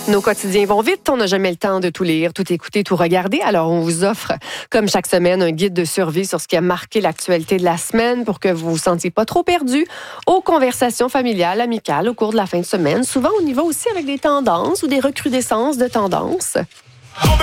Nos quotidiens vont vite, on n'a jamais le temps de tout lire, tout écouter, tout regarder. Alors, on vous offre, comme chaque semaine, un guide de survie sur ce qui a marqué l'actualité de la semaine pour que vous vous sentiez pas trop perdu aux conversations familiales, amicales au cours de la fin de semaine. Souvent, on y va aussi avec des tendances ou des recrudescences de tendances.